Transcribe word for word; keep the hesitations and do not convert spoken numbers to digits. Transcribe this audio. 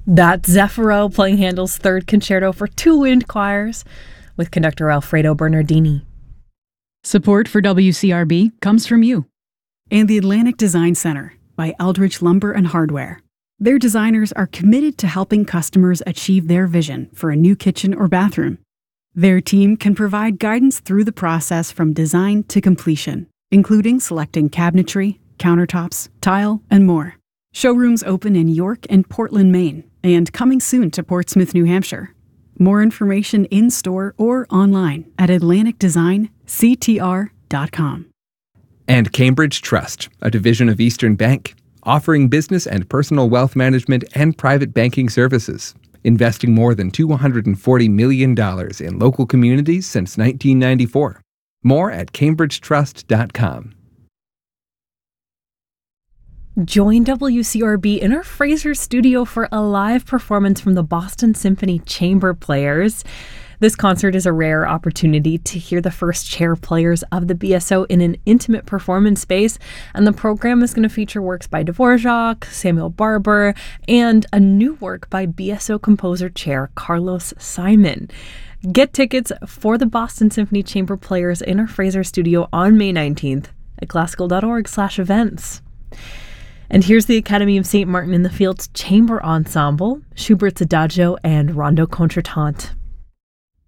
That's Zeffiro playing Handel's third concerto for two wind choirs with conductor Alfredo Bernardini. Support for W C R B comes from you and the Atlantic Design Center by Eldridge Lumber and Hardware. Their designers are committed to helping customers achieve their vision for a new kitchen or bathroom. Their team can provide guidance through the process from design to completion, including selecting cabinetry, countertops, tile, and more. Showrooms open in York and Portland, Maine, and coming soon to Portsmouth, New Hampshire. More information in-store or online at atlantic design c t r dot com. And Cambridge Trust, a division of Eastern Bank, offering business and personal wealth management and private banking services, investing more than two hundred forty million dollars in local communities since nineteen ninety-four. More at cambridge trust dot com. Join W C R B in our Fraser studio for a live performance from the Boston Symphony Chamber Players. This concert is a rare opportunity to hear the first chair players of the B S O in an intimate performance space, and the program is going to feature works by Dvorak, Samuel Barber, and a new work by B S O composer chair Carlos Simon. Get tickets for the Boston Symphony Chamber Players in our Fraser studio on May nineteenth at classical dot org slash events. And here's the Academy of Saint Martin in the Fields Chamber Ensemble, Schubert's Adagio and Rondo Contretemps.